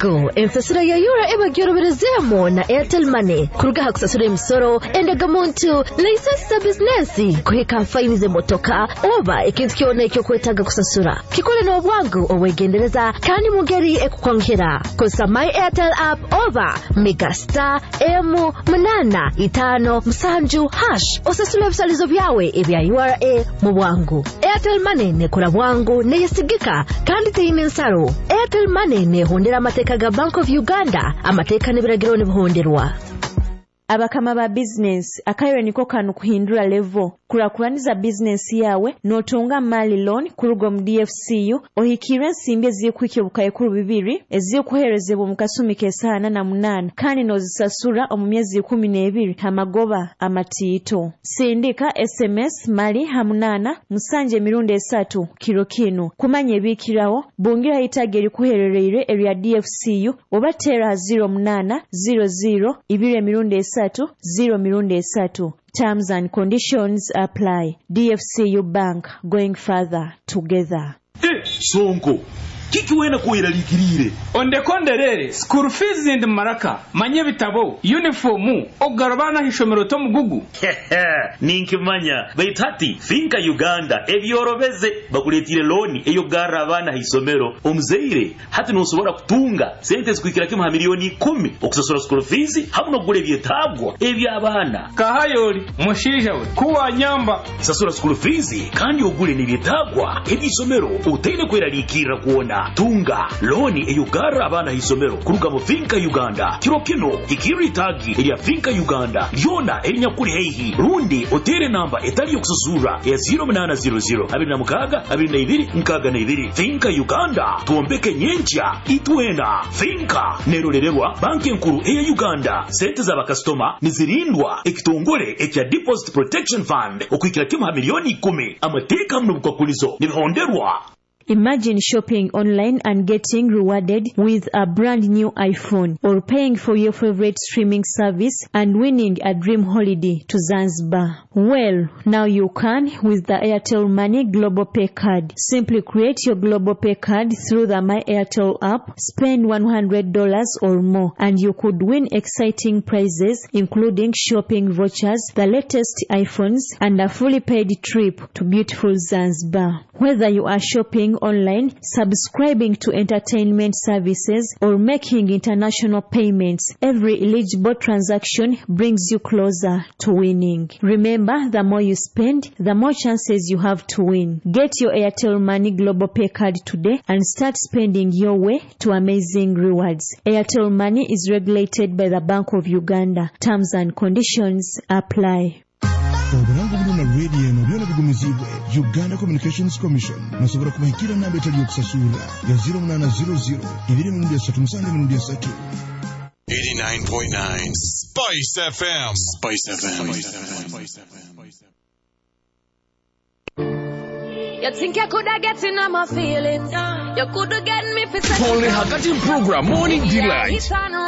bwangu ensasura ya yura ebagyoroberezemo na Airtel Money kuruga hakusasura imisoro endaga muntu license business kuhika faini ze motoka oba ikintu kyone cyo kwetaga kusasura kikole no bwangu owegendereza kandi mugeri ekukwongera kosa my Airtel app oba megastar M855 osasura bisalizo byawe ebya URA mu bwangu. Airtel Money ne kula bwangu ne yesigika kandi teyine nsaro. Airtel Money ne hondera amateka ga Bank of Uganda amateka ne biragiro ne buhonderwa. Abakama ba business akayo niko kanu kuhindura level kurakuraniza business yawe notunga mali loan kurugo mu DFCU ohikira nsimbe zikwike bukaye kuru bibiri eziyo kuherezebwa mu kasumi kesana na munana kandi nozisasura mu myezi 12 hamagoba amatito sindika SMS mali hamunana musanje mirundi 3 kilo kino kumanye bikirawo bungira itageri kuherereire area DFCU obatera 0800 ibire mirundi 0 Terms and conditions apply. DFCU Bank, going further together. Sonko kiki wena kuira likirire onde konderere school fees and maraka manye bitabo uniform ogarabana hishomero to mugugu ninkimanya bayitati finka Uganda ebyorobeze bakuletire loan eyo garabana hisomero omzeire hati nosobora kutunga sente zikwikira kima milioni 10 okusasura school fees hamuno gure byetabwa ebyabana kahayoli mushija we kuwa nyamba sasura school fees kandi ogure ni byetabwa ebisomero utene kwera likira kuona tunga loni eyugara abana hisomero kuruga mu finka Uganda kiro kino ikiri tagi eya finka Uganda yona enyakuri heihi rundi otere namba etali yokusuzura ya 0800 22 finka Uganda tuombeke nyencha itwena finka nerorererwa banki nkuru eya Uganda sente za bakastoma nizirindwa ekitongole ekya deposit protection fund okwikira kima milioni 10 amateka mno bukakulizo nibihonderwa. Imagine shopping online and getting rewarded with a brand new iPhone, or paying for your favorite streaming service and winning a dream holiday to Zanzibar. Well, now you can with the Airtel Money Global Pay Card. Simply create your Global Pay Card through the My Airtel app, spend $100 or more, and you could win exciting prizes including shopping vouchers, the latest iPhones, and a fully paid trip to beautiful Zanzibar. Whether you are shopping online, subscribing to entertainment services, or making international payments, every eligible transaction brings you closer to winning. Remember, the more you spend, the more chances you have to win. Get your Airtel Money Global Pay Card today and start spending your way to amazing rewards. Airtel Money is regulated by the Bank of Uganda. Terms and conditions apply. Obulango na radio no byona bigumizibwe Uganda Communications Commission nasobora kubahikira namba etali yokusasura ya 0800 23 89.9 Spice FM. You think you could have get in on my feelings? You could have get me for Only Hakati program Morning Delight.